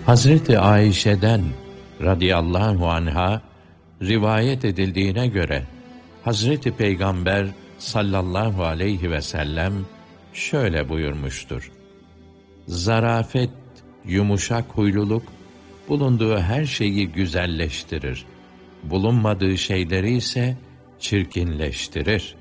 Hazreti Ayşe'den radıyallahu anha rivayet edildiğine göre Hazreti Peygamber sallallahu aleyhi ve sellem şöyle buyurmuştur: Zarafet, yumuşak huyluluk bulunduğu her şeyi güzelleştirir. Bulunmadığı şeyleri ise çirkinleştirir.